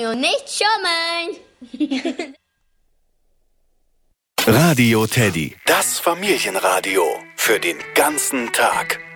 Also nicht schummeln. Radio Teddy, das Familienradio für den ganzen Tag.